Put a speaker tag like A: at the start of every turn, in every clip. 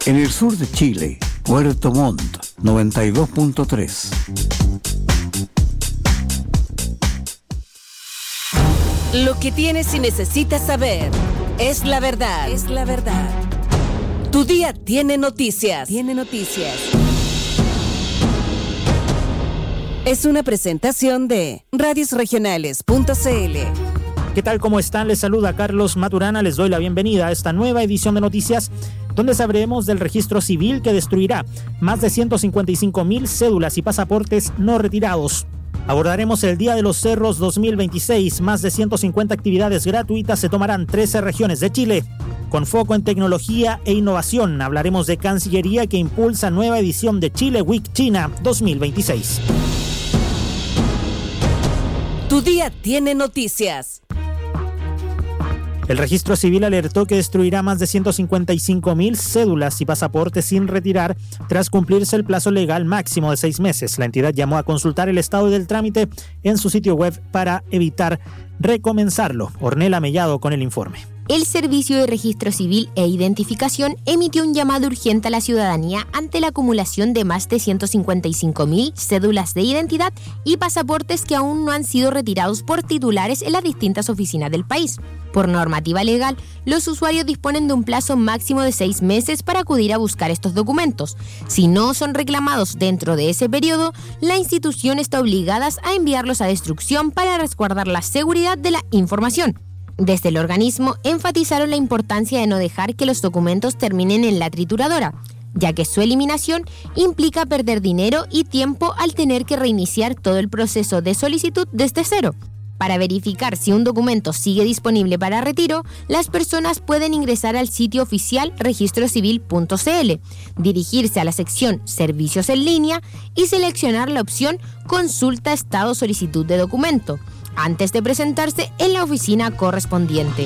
A: En el sur de Chile, Puerto Montt, 92.3.
B: Lo que tienes y necesitas saber es la verdad. Es la verdad. Tu día tiene noticias. Tiene noticias. Es una presentación de radiosregionales.cl.
C: ¿Qué tal? ¿Cómo están? Les saluda Carlos Maturana. Les doy la bienvenida a esta nueva edición de noticias, donde sabremos del registro civil que destruirá más de 155,000 cédulas y pasaportes no retirados. Abordaremos el Día de los Cerros 2026. Más de 150 actividades gratuitas se tomarán 13 regiones de Chile. Con foco en tecnología e innovación, hablaremos de Cancillería que impulsa nueva edición de Chile Week China 2026.
B: Tu día tiene noticias.
C: El registro civil alertó que destruirá más de 155,000 cédulas y pasaportes sin retirar tras cumplirse el plazo legal máximo de 6 meses. La entidad llamó a consultar el estado del trámite en su sitio web para evitar recomenzarlo. Ornella Mellado con el informe.
D: El Servicio de Registro Civil e Identificación emitió un llamado urgente a la ciudadanía ante la acumulación de más de 155,000 cédulas de identidad y pasaportes que aún no han sido retirados por titulares en las distintas oficinas del país. Por normativa legal, los usuarios disponen de un plazo máximo de 6 meses para acudir a buscar estos documentos. Si no son reclamados dentro de ese periodo, la institución está obligada a enviarlos a destrucción para resguardar la seguridad de la información. Desde el organismo enfatizaron la importancia de no dejar que los documentos terminen en la trituradora, ya que su eliminación implica perder dinero y tiempo al tener que reiniciar todo el proceso de solicitud desde cero. Para verificar si un documento sigue disponible para retiro, las personas pueden ingresar al sitio oficial registrocivil.cl, dirigirse a la sección Servicios en línea y seleccionar la opción Consulta estado solicitud de documento, antes de presentarse en la oficina correspondiente.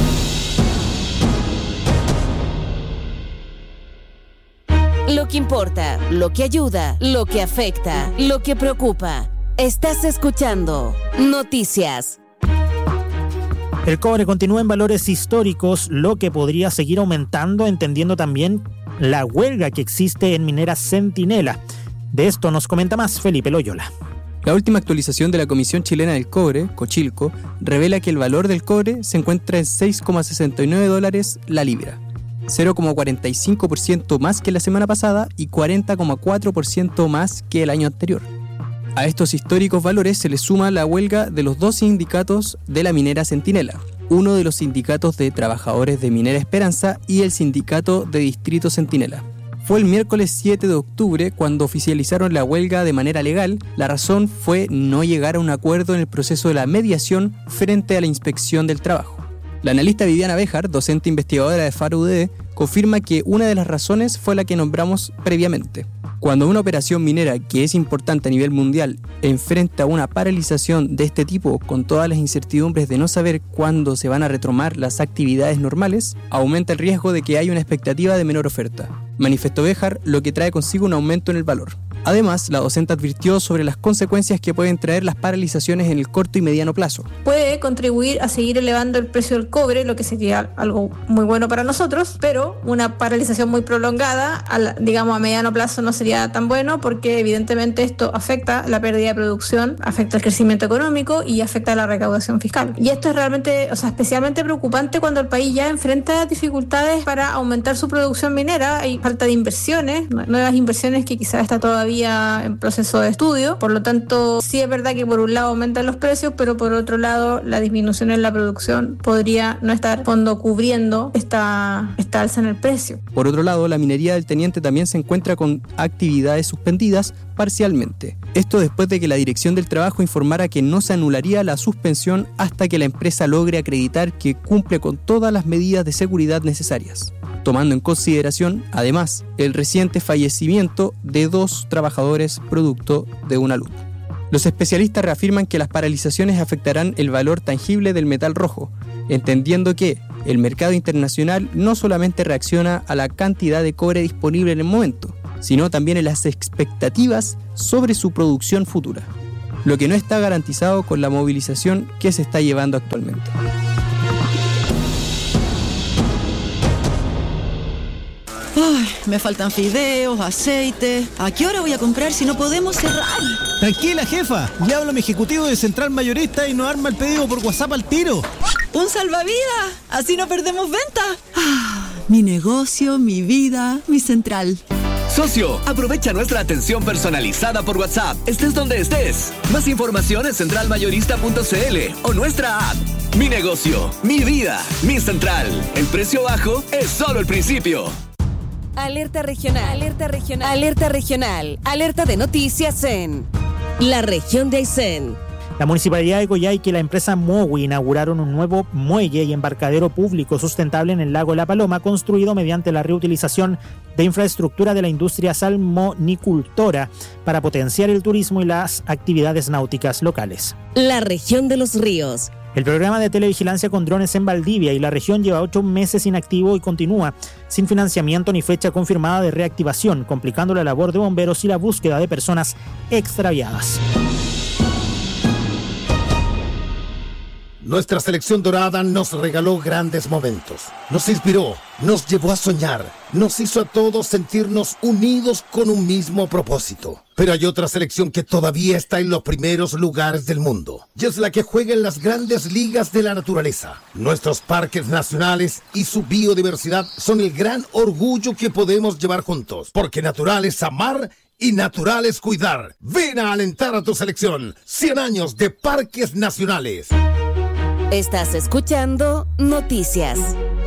B: Lo que importa, lo que ayuda, lo que afecta, lo que preocupa. Estás escuchando Noticias.
C: El cobre continúa en valores históricos, lo que podría seguir aumentando, entendiendo también la huelga que existe en Minera Centinela. De esto nos comenta más Felipe Loyola.
E: La última actualización de la Comisión Chilena del Cobre, Cochilco, revela que el valor del cobre se encuentra en $6,69 la libra, 0,45% más que la semana pasada y 40,4% más que el año anterior. A estos históricos valores se le suma la huelga de los 2 sindicatos de la minera Centinela, uno de los sindicatos de trabajadores de Minera Esperanza y el sindicato de Distrito Centinela. Fue el miércoles 7 de octubre cuando oficializaron la huelga de manera legal. La razón fue no llegar a un acuerdo en el proceso de la mediación frente a la inspección del trabajo. La analista Viviana Béjar, docente investigadora de FARUD, confirma que una de las razones fue la que nombramos previamente. Cuando una operación minera que es importante a nivel mundial enfrenta una paralización de este tipo con todas las incertidumbres de no saber cuándo se van a retomar las actividades normales, aumenta el riesgo de que haya una expectativa de menor oferta, manifestó Béjar, lo que trae consigo un aumento en el valor. Además, la docente advirtió sobre las consecuencias que pueden traer las paralizaciones en el corto y mediano plazo.
F: Puede contribuir a seguir elevando el precio del cobre, lo que sería algo muy bueno para nosotros, pero una paralización muy prolongada, a mediano plazo no sería tan bueno porque evidentemente esto afecta la pérdida de producción, afecta el crecimiento económico y afecta la recaudación fiscal. Y esto es realmente, especialmente preocupante cuando el país ya enfrenta dificultades para aumentar su producción minera. Hay falta de inversiones, nuevas inversiones que quizás está todavía en proceso de estudio. Por lo tanto, sí es verdad que por un lado aumentan los precios, pero por otro lado la disminución en la producción podría no estar cubriendo esta alza en el precio.
E: Por otro lado, la minería del Teniente también se encuentra con actividades suspendidas parcialmente. Esto después de que la Dirección del Trabajo informara que no se anularía la suspensión hasta que la empresa logre acreditar que cumple con todas las medidas de seguridad necesarias, tomando en consideración, además, el reciente fallecimiento de 2 trabajadores producto de una luz. Los especialistas reafirman que las paralizaciones afectarán el valor tangible del metal rojo, entendiendo que el mercado internacional no solamente reacciona a la cantidad de cobre disponible en el momento, sino también en las expectativas sobre su producción futura, lo que no está garantizado con la movilización que se está llevando actualmente.
G: Ay, me faltan fideos, aceite. ¿A qué hora voy a comprar si no podemos cerrar?
H: Tranquila, jefa. Le hablo a mi ejecutivo de Central Mayorista y nos arma el pedido por WhatsApp al tiro.
G: ¡Un salvavidas! Así no perdemos venta. Mi negocio, mi vida, mi Central.
I: Socio, aprovecha nuestra atención personalizada por WhatsApp, estés donde estés. Más información en centralmayorista.cl o nuestra app. Mi negocio, mi vida, mi Central. El precio bajo es solo el principio.
B: Alerta regional, alerta regional, alerta regional, alerta de noticias en la región de Aysén.
C: La Municipalidad de Coyhaique y la empresa Mowi inauguraron un nuevo muelle y embarcadero público sustentable en el lago La Paloma, construido mediante la reutilización de infraestructura de la industria salmonicultora para potenciar el turismo y las actividades náuticas locales.
B: La región de los ríos.
C: El programa de televigilancia con drones en Valdivia y la región lleva 8 meses inactivo y continúa sin financiamiento ni fecha confirmada de reactivación, complicando la labor de bomberos y la búsqueda de personas extraviadas.
J: Nuestra selección dorada nos regaló grandes momentos, nos inspiró, nos llevó a soñar, nos hizo a todos sentirnos unidos con un mismo propósito. Pero hay otra selección que todavía está en los primeros lugares del mundo, y es la que juega en las grandes ligas de la naturaleza. Nuestros parques nacionales y su biodiversidad son el gran orgullo que podemos llevar juntos, porque natural es amar y natural es cuidar. Ven a alentar a tu selección. 100 años de parques nacionales.
B: Estás escuchando Noticias.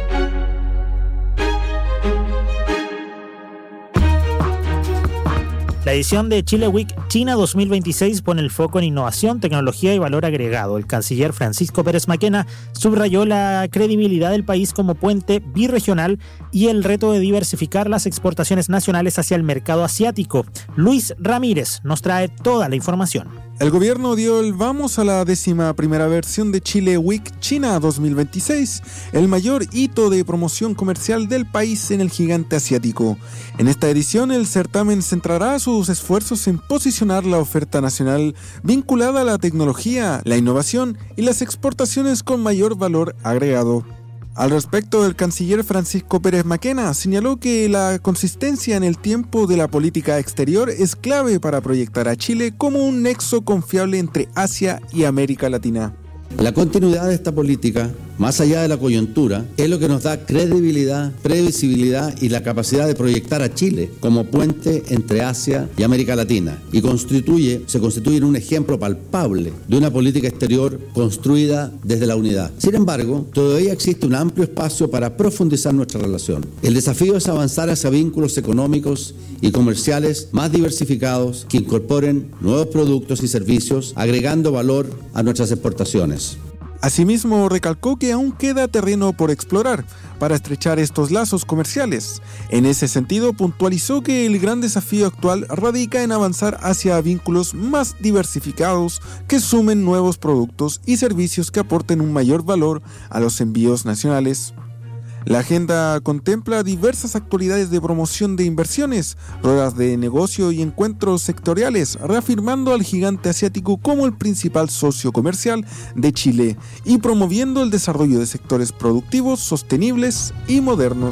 C: La edición de Chile Week China 2026 pone el foco en innovación, tecnología y valor agregado. El canciller Francisco Pérez Maquena subrayó la credibilidad del país como puente birregional y el reto de diversificar las exportaciones nacionales hacia el mercado asiático. Luis Ramírez nos trae toda la información.
K: El gobierno dio el vamos a la 11ª versión de Chile Week China 2026, el mayor hito de promoción comercial del país en el gigante asiático. En esta edición, el certamen centrará sus esfuerzos en posicionar la oferta nacional vinculada a la tecnología, la innovación y las exportaciones con mayor valor agregado. Al respecto, el canciller Francisco Pérez Maquena señaló que la consistencia en el tiempo de la política exterior es clave para proyectar a Chile como un nexo confiable entre Asia y América Latina.
L: La continuidad de esta política, más allá de la coyuntura, es lo que nos da credibilidad, previsibilidad y la capacidad de proyectar a Chile como puente entre Asia y América Latina y se constituye en un ejemplo palpable de una política exterior construida desde la unidad. Sin embargo, todavía existe un amplio espacio para profundizar nuestra relación. El desafío es avanzar hacia vínculos económicos y comerciales más diversificados que incorporen nuevos productos y servicios, agregando valor a nuestras exportaciones.
K: Asimismo, recalcó que aún queda terreno por explorar para estrechar estos lazos comerciales. En ese sentido, puntualizó que el gran desafío actual radica en avanzar hacia vínculos más diversificados que sumen nuevos productos y servicios que aporten un mayor valor a los envíos nacionales. La agenda contempla diversas actividades de promoción de inversiones, ruedas de negocio y encuentros sectoriales, reafirmando al gigante asiático como el principal socio comercial de Chile y promoviendo el desarrollo de sectores productivos, sostenibles y modernos.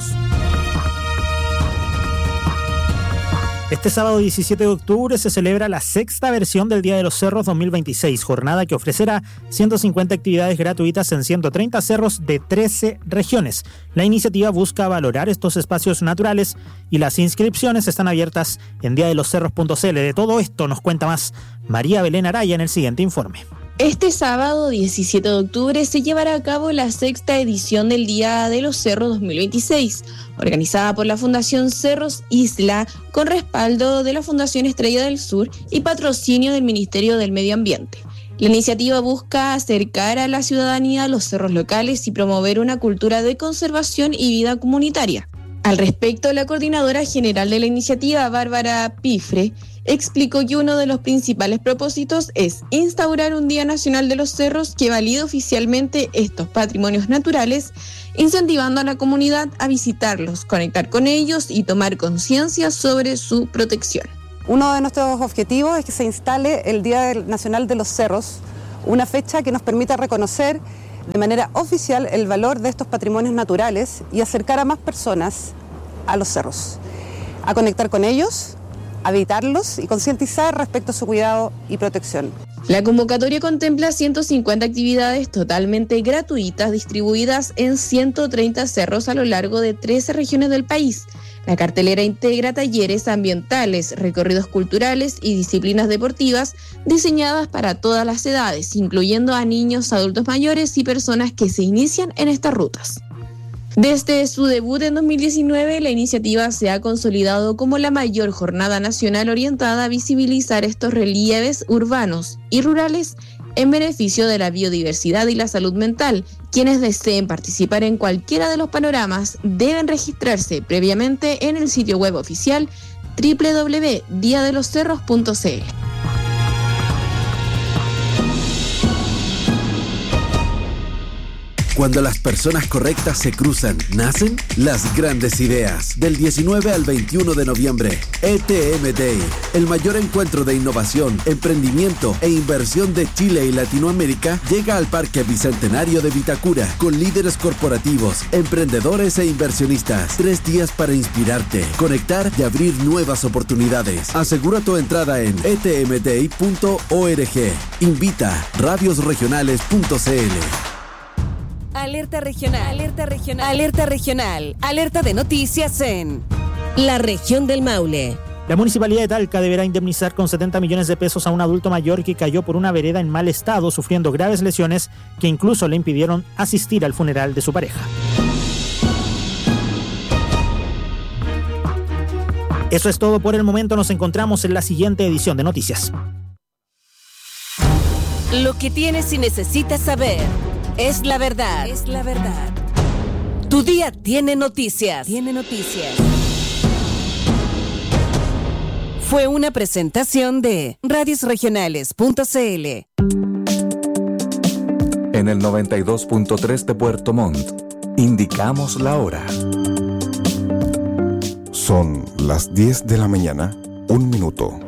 C: Este sábado 17 de octubre se celebra la 6ª versión del Día de los Cerros 2026, jornada que ofrecerá 150 actividades gratuitas en 130 cerros de 13 regiones. La iniciativa busca valorar estos espacios naturales y las inscripciones están abiertas en diadelocerros.cl. De todo esto nos cuenta más María Belén Araya en el siguiente informe.
M: Este sábado 17 de octubre se llevará a cabo la 6ª edición del Día de los Cerros 2026, organizada por la Fundación Cerros Isla, con respaldo de la Fundación Estrella del Sur y patrocinio del Ministerio del Medio Ambiente. La iniciativa busca acercar a la ciudadanía a los cerros locales y promover una cultura de conservación y vida comunitaria. Al respecto, la coordinadora general de la iniciativa, Bárbara Pifre, explicó que uno de los principales propósitos es instaurar un Día Nacional de los Cerros que valide oficialmente estos patrimonios naturales, incentivando a la comunidad a visitarlos, conectar con ellos y tomar conciencia sobre su protección.
N: Uno de nuestros objetivos es que se instale el Día Nacional de los Cerros, una fecha que nos permita reconocer de manera oficial el valor de estos patrimonios naturales y acercar a más personas a los cerros, a conectar con ellos, a habitarlos y concientizar respecto a su cuidado y protección.
M: La convocatoria contempla 150 actividades totalmente gratuitas distribuidas en 130 cerros a lo largo de 13 regiones del país. La cartelera integra talleres ambientales, recorridos culturales y disciplinas deportivas diseñadas para todas las edades, incluyendo a niños, adultos mayores y personas que se inician en estas rutas. Desde su debut en 2019, la iniciativa se ha consolidado como la mayor jornada nacional orientada a visibilizar estos relieves urbanos y rurales en beneficio de la biodiversidad y la salud mental. Quienes deseen participar en cualquiera de los panoramas deben registrarse previamente en el sitio web oficial www.diadeloscerros.cl.
O: Cuando las personas correctas se cruzan, nacen las grandes ideas. Del 19 al 21 de noviembre, ETM Day, el mayor encuentro de innovación, emprendimiento e inversión de Chile y Latinoamérica, llega al Parque Bicentenario de Vitacura con líderes corporativos, emprendedores e inversionistas. 3 días para inspirarte, conectar y abrir nuevas oportunidades. Asegura tu entrada en etmday.org. Invita radiosregionales.cl.
B: Alerta regional, alerta regional, alerta regional, alerta de noticias en la región del Maule.
C: La Municipalidad de Talca deberá indemnizar con 70 millones de pesos a un adulto mayor que cayó por una vereda en mal estado, sufriendo graves lesiones que incluso le impidieron asistir al funeral de su pareja. Eso es todo por el momento. Nos encontramos en la siguiente edición de Noticias.
B: Lo que tienes y necesitas saber. Es la verdad. Es la verdad. Tu día tiene noticias. Tiene noticias. Fue una presentación de radiosregionales.cl.
P: En el 92.3 de Puerto Montt, indicamos la hora.
Q: Son las 10 de la mañana, 1 minuto.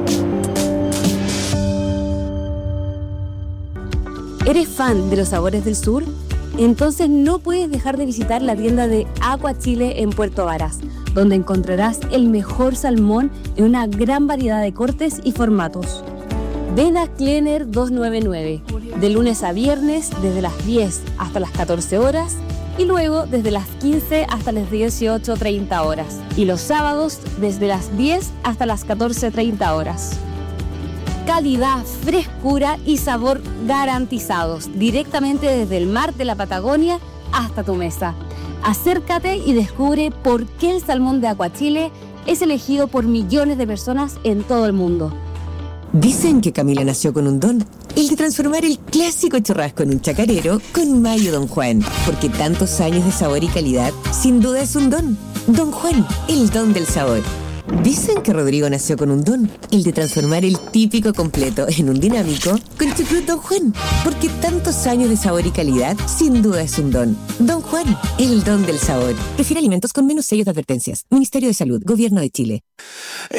R: ¿Eres fan de los sabores del sur? Entonces no puedes dejar de visitar la tienda de Aqua Chile en Puerto Varas, donde encontrarás el mejor salmón en una gran variedad de cortes y formatos. Ven a Kleiner 299, de lunes a viernes desde las 10 hasta las 14 horas y luego desde las 15 hasta las 18:30 horas y los sábados desde las 10 hasta las 14:30 horas. Calidad, frescura y sabor garantizados, directamente desde el mar de la Patagonia hasta tu mesa. Acércate y descubre por qué el salmón de Aqua Chile es elegido por millones de personas en todo el mundo.
S: Dicen que Camila nació con un don, el de transformar el clásico churrasco en un chacarero con mayo Don Juan, porque tantos años de sabor y calidad, sin duda es un don. Don Juan, el don del sabor. Dicen que Rodrigo nació con un don, el de transformar el típico completo en un dinámico con chucrut Don Juan, porque tantos años de sabor y calidad, sin duda es un don. Don Juan, el don del sabor. Prefiere alimentos con menos sellos de advertencias. Ministerio de Salud, Gobierno de Chile.